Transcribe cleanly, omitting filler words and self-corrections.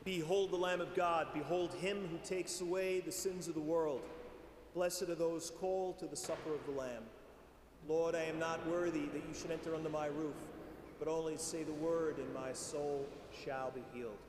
Behold the Lamb of God. Behold him who takes away the sins of the world. Blessed are those called to the supper of the Lamb. Lord, I am not worthy that you should enter under my roof, but only say the word, and my soul shall be healed.